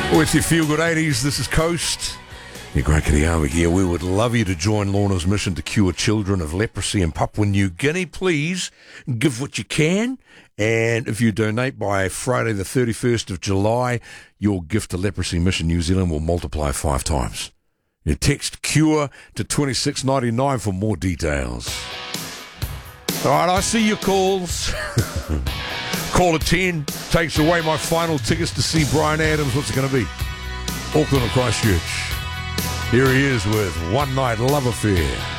With your Feel Good 80s, this is Coast. Your great Kiriawa here. We would love you to join Lorna's mission to cure children of leprosy in Papua New Guinea. Please give what you can. And if you donate by Friday the 31st of July, your gift to Leprosy Mission New Zealand will multiply 5 times. You text CURE to 2699 for more details. All right, I see your calls. Call at 10 takes away my final tickets to see Bryan Adams. What's it going to be? Auckland or Christchurch? Here he is with One Night Love Affair.